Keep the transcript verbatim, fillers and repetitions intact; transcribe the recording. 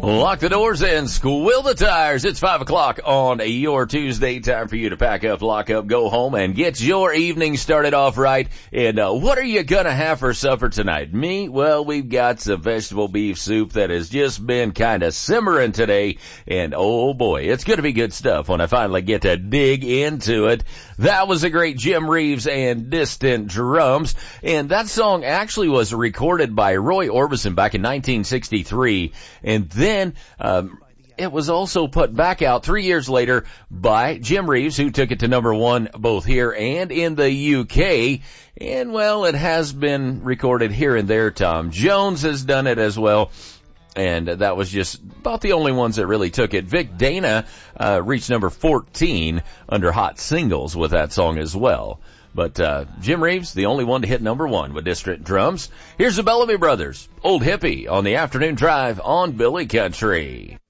Lock the doors and squill the tires. It's five o'clock on your Tuesday. Time for you to pack up, lock up, go home, and get your evening started off right. And uh, what are you gonna have for supper tonight? Me? Well, we've got some vegetable beef soup that has just been kind of simmering today. And oh boy, it's gonna be good stuff when I finally get to dig into it. That was a great Jim Reeves and Distant Drums. And that song actually was recorded by Roy Orbison back in nineteen sixty-three. And then, um, it was also put back out three years later by Jim Reeves, who took it to number one both here and in the U K. And well, it has been recorded here and there. Tom Jones has done it as well. And that was just about the only ones that really took it. Vic Dana, uh, reached number fourteen under Hot Singles with that song as well. But, uh, Jim Reeves, the only one to hit number one with Distant Drums. Here's the Bellamy Brothers, Old Hippie on the Afternoon Drive on Billy Country.